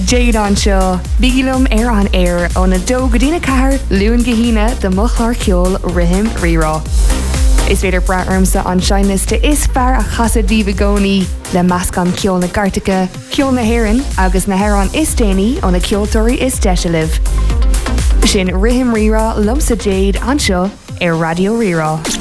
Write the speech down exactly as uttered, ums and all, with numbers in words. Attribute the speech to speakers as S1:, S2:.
S1: Jade anseo, bígilum ar an air ó na dó go dtína cahar luúin gahína de mochlar ceol rihim rirá. Is féidir braarmsa an seiniste is fear a chasad díbhagóní le meascan ceol na Gartacha, ceol na Héireann agus na Héireann is déanaí ó na ceoltóirí is deisialah. Sin rihim rirá lumsa Jade anseo ar Radio Rirá.